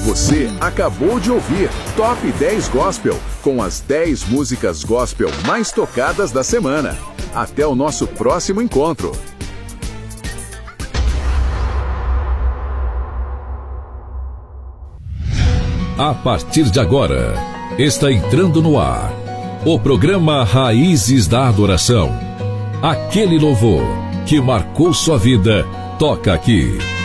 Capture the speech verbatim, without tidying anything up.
Você acabou de ouvir Top dez Gospel, com as dez músicas gospel mais tocadas da semana. Até o nosso próximo encontro. A partir de agora, está entrando no ar o programa Raízes da Adoração. Aquele louvor que marcou sua vida, toca aqui.